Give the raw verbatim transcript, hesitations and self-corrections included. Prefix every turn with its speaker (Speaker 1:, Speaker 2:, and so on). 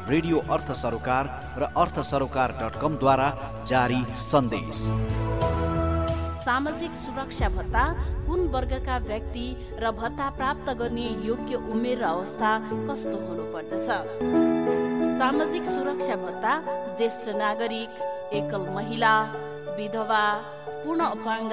Speaker 1: Radio अर्थ सरोकार र अर्थ सरोकार डट कमद्वारा जारी सन्देश।
Speaker 2: सामाजिक सुरक्षा भत्ता कुन वर्गका व्यक्ति र भत्ता प्राप्त गर्ने योग्य उमेर र अवस्था कस्तो हुनुपर्दछ? सामाजिक सुरक्षा भत्ता ज्येष्ठ नागरिक, एकल महिला, विधवा, पूर्ण अपाङ्ग